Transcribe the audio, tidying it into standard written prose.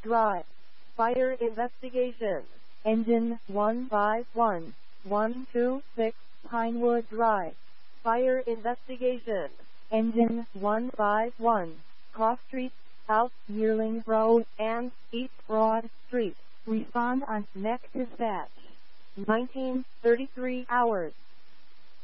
Drive. Fire investigation. Engine 151126 Pinewood Drive. Fire investigation. Engine 151 Cross Street, South Yearling Road, and East Broad Street. Respond on next dispatch. 1933 hours.